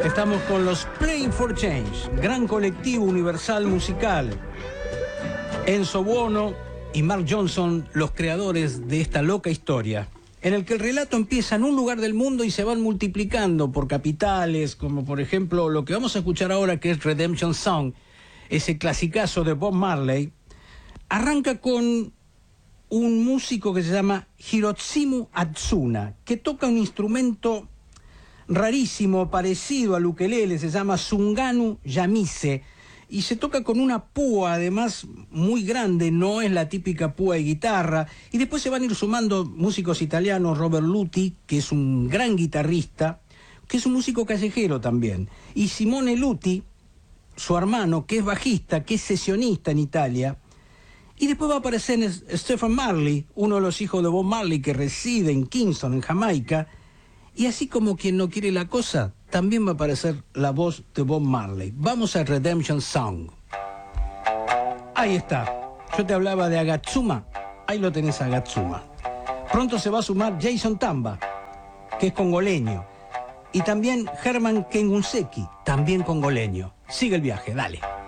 Estamos con los Playing for Change, gran colectivo universal musical. Enzo Buono y Mark Johnson, los creadores de esta loca historia, en el que el relato empieza en un lugar del mundo y se van multiplicando por capitales, como por ejemplo lo que vamos a escuchar ahora, que es Redemption Song, ese clasicazo de Bob Marley. Arranca con un músico que se llama Hirotshimu Atsuna, que toca un instrumento rarísimo, parecido al ukelele, se llama Sunganu Yamise, y se toca con una púa, además, muy grande, no es la típica púa de guitarra. Y después se van a ir sumando músicos italianos, Robert Luti, que es un gran guitarrista, que es un músico callejero también, y Simone Luti, su hermano, que es bajista, que es sesionista en Italia. Y después va a aparecer Stephen Marley, uno de los hijos de Bob Marley, que reside en Kingston, en Jamaica. Y así como quien no quiere la cosa, también va a aparecer la voz de Bob Marley. Vamos a Redemption Song. Ahí está. Yo te hablaba de Agatsuma. Ahí lo tenés a Agatsuma. Pronto se va a sumar Jason Tamba, que es congoleño. Y también Herman Kengunseki, también congoleño. Sigue el viaje, dale.